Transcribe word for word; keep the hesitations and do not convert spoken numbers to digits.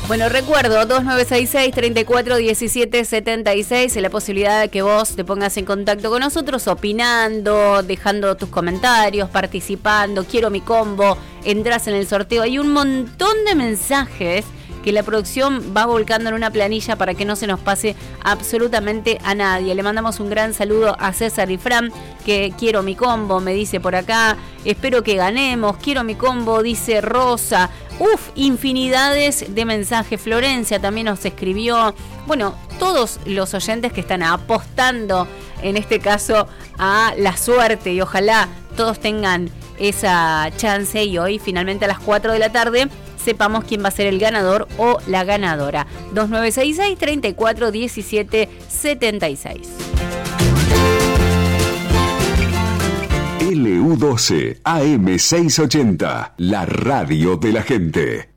Bueno, recuerdo, dos nueve seis seis, tres cuatro uno siete siete seis, la posibilidad de que vos te pongas en contacto con nosotros, opinando, dejando tus comentarios, participando, quiero mi combo, entras en el sorteo. Hay un montón de mensajes que la producción va volcando en una planilla para que no se nos pase absolutamente a nadie. Le mandamos un gran saludo a César y Fran, que quiero mi combo, me dice por acá. Espero que ganemos, quiero mi combo, dice Rosa. Uf, infinidades de mensajes. Florencia también nos escribió. Bueno, todos los oyentes que están apostando, en este caso, a la suerte, y ojalá todos tengan esa chance y hoy finalmente a las cuatro de la tarde sepamos quién va a ser el ganador o la ganadora. dos nueve seis seis, tres cuatro uno siete siete seis. L U doce A M seiscientos ochenta, la radio de la gente.